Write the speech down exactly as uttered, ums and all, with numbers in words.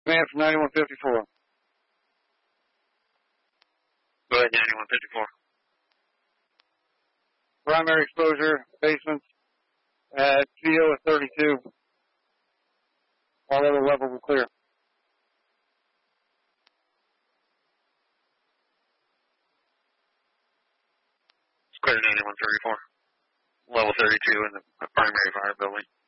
Command from ninety-one fifty-four. Go ahead, ninety-one fifty-four. Primary exposure, basements at G O at thirty-two. All other levels are clear. It's clear ninety-one thirty-four. Level thirty-two in the primary fire building.